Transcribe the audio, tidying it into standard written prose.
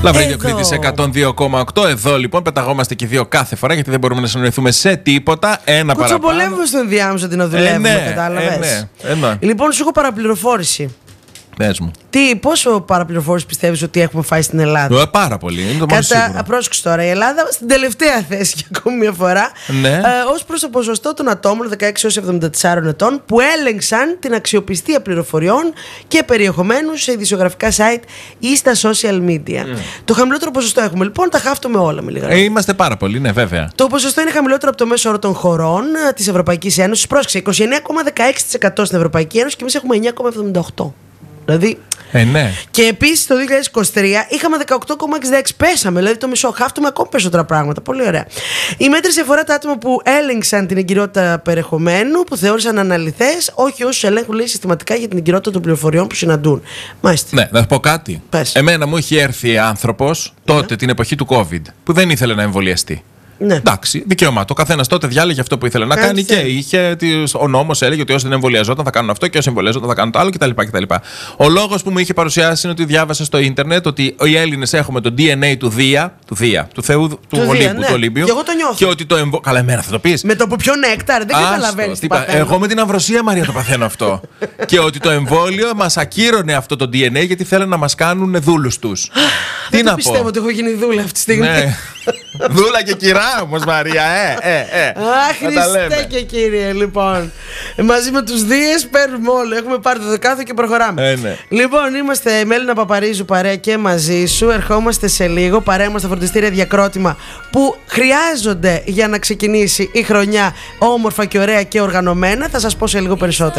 Λαβρίδιο Κρήτης 102,8. Εδώ λοιπόν πεταγόμαστε και δύο κάθε φορά, γιατί δεν μπορούμε να συνοηθούμε σε τίποτα. Ένα παραπάνω. Κουτσομπολεύουμε στο ενδιάμεσο την οδουλεύουμε, κατάλαβες. Λοιπόν, σου έχω παραπληροφόρηση. Πες μου. Πόσο παραπληροφόρηση πιστεύεις ότι έχουμε φάει στην Ελλάδα? Πάρα πολύ. Είναι το μόνο σίγουρο. Πρόσεξε τώρα, η Ελλάδα στην τελευταία θέση για ακόμη μια φορά, ναι. Ως προς το ποσοστό των ατόμων 16 έως 74 ετών που έλεγξαν την αξιοπιστία πληροφοριών και περιεχομένου σε ειδησιογραφικά site ή στα social media. Το χαμηλότερο ποσοστό έχουμε λοιπόν, τα χάφτουμε όλα με λίγα. Είμαστε πάρα πολύ, ναι, βέβαια. Το ποσοστό είναι χαμηλότερο από το μέσο όρο των χωρών της Ευρωπαϊκής Ένωσης. Πρόσεξε, 29,16% στην Ευρωπαϊκή Ένωση και εμείς έχουμε 9,78%. Δηλαδή. Ναι. Και επίσης το 2023 είχαμε 18,66. Πέσαμε, δηλαδή το μισό. Χάφτουμε ακόμη περισσότερα πράγματα. Πολύ ωραία. Η μέτρηση αφορά τα άτομα που έλεγξαν την εγκυρότητα περιεχομένου, που θεώρησαν αναλυθές, όχι όσους ελέγχουν, λέει, συστηματικά για την εγκυρότητα των πληροφοριών που συναντούν. Μάλιστα. Ναι, να σου πω κάτι. Πες. Εμένα μου είχε έρθει άνθρωπος τότε, την εποχή του COVID, που δεν ήθελε να εμβολιαστεί. Ναι. Εντάξει, δικαίωμα. Το καθένα τότε διάλεγε αυτό που ήθελε να κάνει και είχε. Ο νόμος έλεγε ότι όσοι δεν εμβολιαζόταν θα κάνουν αυτό και όσοι εμβολιαζόταν θα κάνουν το άλλο κτλ. Ο λόγος που μου είχε παρουσιάσει είναι ότι διάβασα στο ίντερνετ ότι οι Έλληνες έχουμε το DNA του του Θεού του Ολύμπου. Ναι. Του Ολύμπιου. Και εγώ το νιώθω. Και ότι το εμβόλιο. Καλά, εμένα θα το πεις. Με το που πιω νέκταρ, δεν καταλαβαίνεις. Εγώ με την Αμβροσία Μαρία το παθαίνω αυτό. Και ότι το εμβόλιο μας ακύρωνε αυτό το DNA γιατί θέλουν να μας κάνουν δούλους τους. Τι να πω. Πιστεύω ότι έχω γίνει δούλα αυτή τη στιγμή. Δούλα και κυρά όμως, Μαρία, Αχ, Χριστέ και Κύριε, λοιπόν. Μαζί με τους Δίες παίρνουμε όλο. Έχουμε πάρει το δεκάθο και προχωράμε. Ναι. Λοιπόν, είμαστε με Έλληνα Παπαρίζου παρέα και μαζί σου. Ερχόμαστε σε λίγο. Παρέα μας στα φροντιστήρια Διακρότημα που χρειάζονται για να ξεκινήσει η χρονιά όμορφα και ωραία και οργανωμένα. Θα σας πω σε λίγο περισσότερα.